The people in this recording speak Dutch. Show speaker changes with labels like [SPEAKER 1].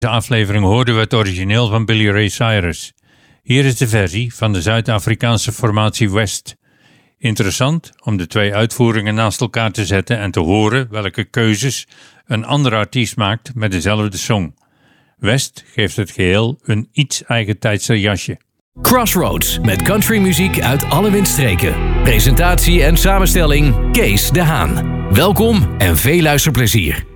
[SPEAKER 1] Deze aflevering hoorden we het origineel van Billy Ray Cyrus. Hier is de versie van de Zuid-Afrikaanse formatie West. Interessant om de twee uitvoeringen naast elkaar te zetten en te horen welke keuzes een andere artiest maakt met dezelfde song. West geeft het geheel een iets eigentijdser jasje.
[SPEAKER 2] Crossroads met countrymuziek uit alle windstreken. Presentatie en samenstelling Kees de Haan. Welkom en veel luisterplezier.